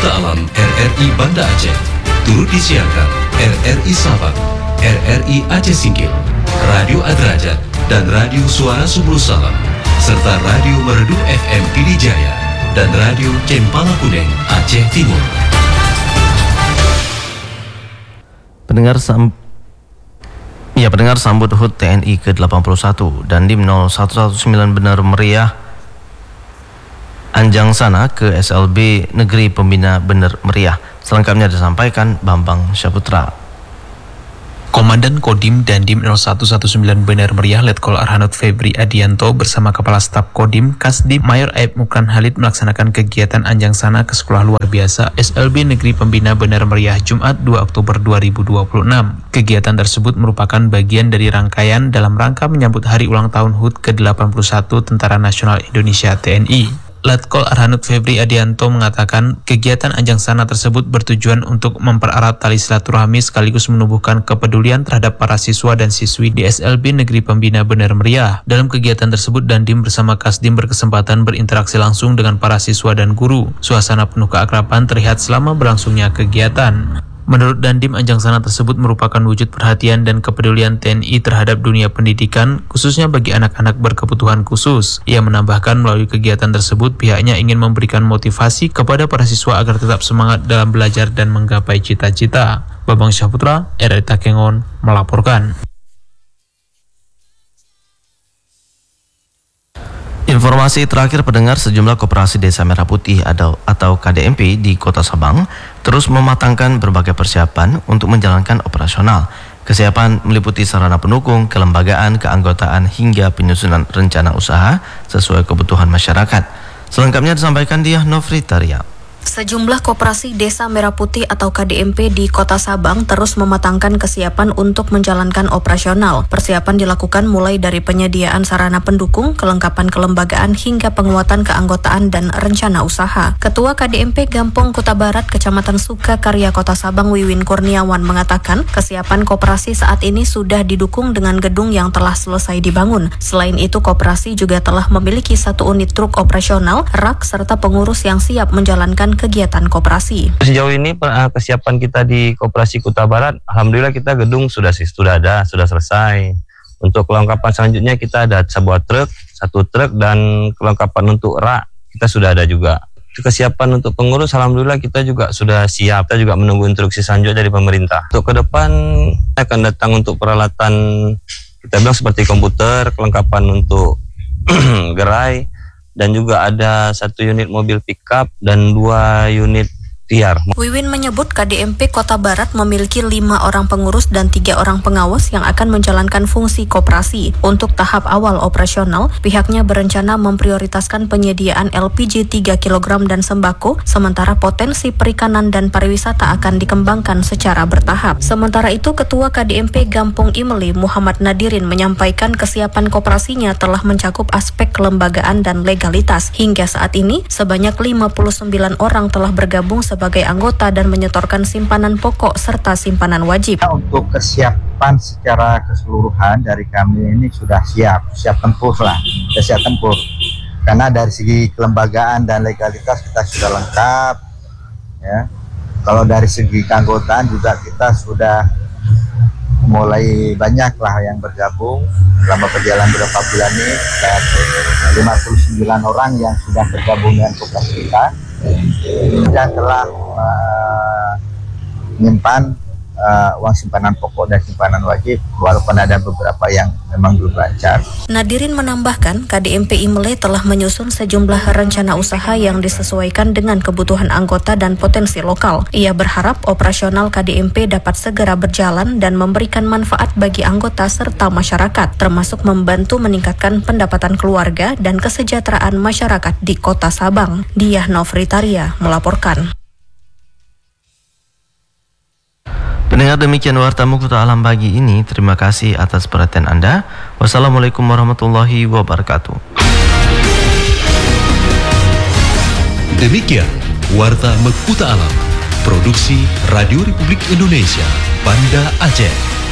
Mengkuta Alam RRI Banda Aceh turut disiarkan RRI Sabang, RRI Aceh Singkil, Radio Adrajat, dan Radio Suara Subul Salam, serta Radio Merdu FM Pidijaya dan Radio Cempala Kuneng Aceh Timur. Pendengar sambut HUT TNI ke-81 dan DIM 0119 Bener Meriah Anjang Sana ke SLB Negeri Pembina Bener Meriah. Selengkapnya disampaikan Bambang Syaputra. Komandan Kodim dan DIM 0119 Bener Meriah Letkol Arhanud Febri Adianto bersama Kepala Staf Kodim Kasdim Mayor Aib Mukran Halid melaksanakan kegiatan Anjang Sana ke Sekolah Luar Biasa SLB Negeri Pembina Bener Meriah Jumat 2 Oktober 2026. Kegiatan tersebut merupakan bagian dari rangkaian dalam rangka menyambut hari ulang tahun HUT ke-81 Tentara Nasional Indonesia TNI. Letkol Arhanud Febri Adianto mengatakan kegiatan Anjang Sana tersebut bertujuan untuk mempererat tali silaturahmi sekaligus menumbuhkan kepedulian terhadap para siswa dan siswi di SLB Negeri Pembina Bener Meriah. Dalam kegiatan tersebut, Dandim bersama Kasdim berkesempatan berinteraksi langsung dengan para siswa dan guru. Suasana penuh keakraban terlihat selama berlangsungnya kegiatan. Menurut Dandim, Anjang Sana tersebut merupakan wujud perhatian dan kepedulian TNI terhadap dunia pendidikan, khususnya bagi anak-anak berkebutuhan khusus. Ia menambahkan melalui kegiatan tersebut, pihaknya ingin memberikan motivasi kepada para siswa agar tetap semangat dalam belajar dan menggapai cita-cita. Bambang Syaputra, RRI Takengon, melaporkan. Informasi terakhir pendengar, sejumlah koperasi Desa Merah Putih atau KDMP di Kota Sabang terus mematangkan berbagai persiapan untuk menjalankan operasional. Kesiapan meliputi sarana pendukung, kelembagaan, keanggotaan hingga penyusunan rencana usaha sesuai kebutuhan masyarakat. Selengkapnya disampaikan Diah Novritaria. Sejumlah koperasi Desa Merah Putih atau KDMP di Kota Sabang terus mematangkan kesiapan untuk menjalankan operasional. Persiapan dilakukan mulai dari penyediaan sarana pendukung, kelengkapan kelembagaan, hingga penguatan keanggotaan dan rencana usaha. Ketua KDMP Gampong Kuta Barat, Kecamatan Sukakarya, Kota Sabang, Wiwin Kurniawan mengatakan kesiapan koperasi saat ini sudah didukung dengan gedung yang telah selesai dibangun. Selain itu, koperasi juga telah memiliki 1 unit truk operasional, rak, serta pengurus yang siap menjalankan kegiatan koperasi. Sejauh ini kesiapan kita di Koperasi Kuta Barat, alhamdulillah kita gedung sudah selesai. Untuk kelengkapan selanjutnya kita ada sebuah truk, 1 truk, dan kelengkapan untuk rak kita sudah ada juga. Kesiapan untuk pengurus alhamdulillah kita juga sudah siap. Kita juga menunggu instruksi selanjutnya dari pemerintah. Untuk ke depan akan datang untuk peralatan kita bilang seperti komputer, kelengkapan untuk gerai, dan juga ada 1 unit mobil pickup dan 2 unit tiar. Wiwin menyebut KDMP Kota Barat memiliki 5 orang pengurus dan 3 orang pengawas yang akan menjalankan fungsi koperasi. Untuk tahap awal operasional, pihaknya berencana memprioritaskan penyediaan LPG 3 kg dan sembako, sementara potensi perikanan dan pariwisata akan dikembangkan secara bertahap. Sementara itu, Ketua KDMP Gampong Imeli Muhammad Nadirin menyampaikan kesiapan koperasinya telah mencakup aspek kelembagaan dan legalitas. Hingga saat ini, sebanyak 59 orang telah bergabung sebagai anggota dan menyetorkan simpanan pokok serta simpanan wajib. Untuk kesiapan secara keseluruhan dari kami ini sudah siap tempur. Karena dari segi kelembagaan dan legalitas kita sudah lengkap. Ya. Kalau dari segi keanggotaan juga kita sudah mulai banyak lah yang bergabung selama perjalanan beberapa bulan ini. 59 orang yang sudah bergabung dengan koperasi kita. Dan telah menyimpan uang simpanan pokok dan simpanan wajib, walaupun ada beberapa yang memang belum lancar. Nadirin menambahkan, KDMP Imele telah menyusun sejumlah rencana usaha yang disesuaikan dengan kebutuhan anggota dan potensi lokal. Ia berharap operasional KDMP dapat segera berjalan dan memberikan manfaat bagi anggota serta masyarakat, termasuk membantu meningkatkan pendapatan keluarga dan kesejahteraan masyarakat di Kota Sabang. Diah Novritaria melaporkan. Pendengar, demikian warta Mengkuta Alam pagi ini. Terima kasih atas perhatian Anda. Wassalamualaikum warahmatullahi wabarakatuh. Demikian warta Mengkuta Alam, produksi Radio Republik Indonesia, Banda Aceh.